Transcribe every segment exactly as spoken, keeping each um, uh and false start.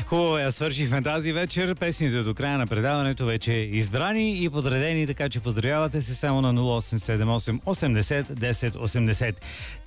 Хубаво я свършихме тази вечер. Песните до края на предаването вече избрани и подредени, така че поздравявате се само на нула осем седем осем осемдесет десет осемдесет.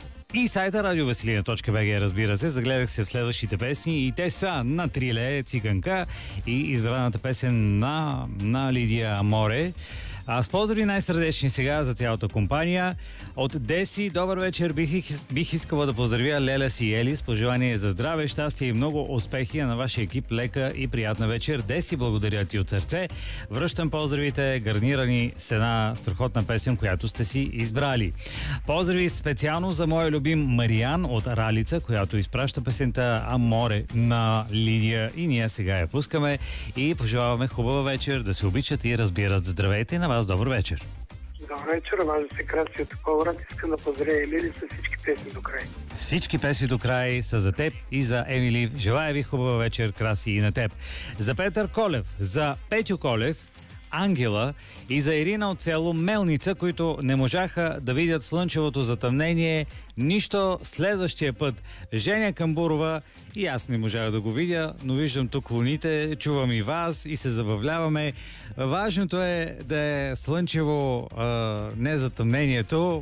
И сайта радиовеселина точка би джи, разбира се. Загледах се в следващите песни и те са на Триле, Циганка и избраната песен на, на Лидия Аморе. А с поздрави най-сърдечни сега за цялата компания. От Деси, добър вечер. Бих, бих искала да поздравя Леля си и Ели с пожелание за здраве, щастие и много успехи на вашия екип. Лека и приятна вечер. Деси, благодаря ти от сърце. Връщам поздравите, гарнирани с една страхотна песен, която сте си избрали. Поздрави специално за моя любим Мариан от Ралица, която изпраща песента Аморе на Лидия и ние сега я пускаме и пожелаваме хубава вечер, да се обичат и разбират. Здравейте на вас, добър вечер. Добър вечер, аз се Краси от Колорад. Искам да поздравя Емили с всички песни до край. Всички песни до край са за теб и за Емили. Желая ви хубава вечер, Краси, и на теб. За Петър Колев, за Петю Колев, Ангела и за Ирина от село Мелница, които не можаха да видят слънчевото затъмнение нищо следващия път. Женя Камбурова и аз не можах да го видя, но виждам тук луните, чувам и вас и се забавляваме. Важното е да е слънчево, а, не затъмнението,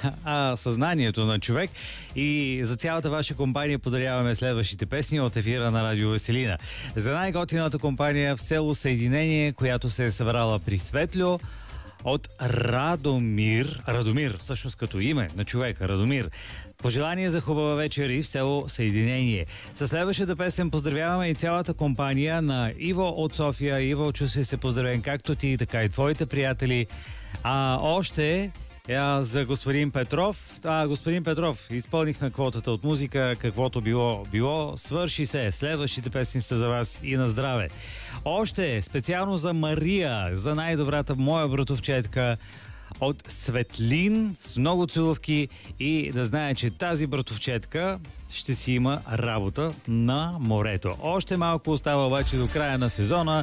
а съзнанието на човек. И за цялата ваша компания подаряваме следващите песни от ефира на Радио Веселина. За най-готината компания в село Съединение, която се е събрала при Светлю, от Радомир, Радомир, всъщност като име на човека, Радомир. Пожелание за хубава вечер и в село Съединение. Със следващата песен поздравяваме и цялата компания на Иво от София. Иво, чувствай се поздравен както ти, така и твоите приятели. А още а, за господин Петров. А, господин Петров, изпълнихме квотата от музика, каквото било, било. Свърши се. Следващите песни са за вас и на здраве. Още специално за Мария, за най-добрата моя братовчетка от Светлин с много целувки и да знае, че тази братовчетка ще си има работа на морето. Още малко остава обаче до края на сезона,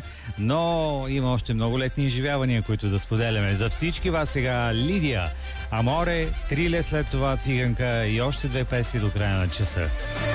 но има още много летни изживявания, които да споделяме. За всички вас сега Лидия Аморе, Триле, след това Циганка и още две песни до края на часа.